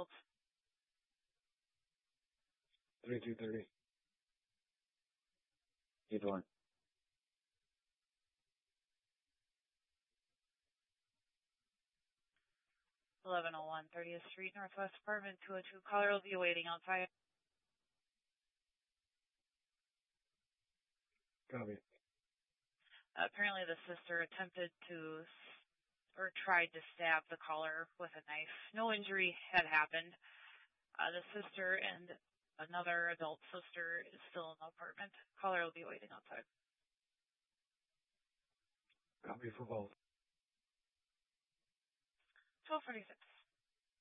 results. 3230. 8-1. 1101 30th Street, Northwest Apartment 202. Caller will be waiting outside. Copy. Apparently the sister attempted to, or tried to stab the caller with a knife. No injury had happened. The sister and another adult sister is still in the apartment. Caller will be waiting outside. Copy for both. 1246.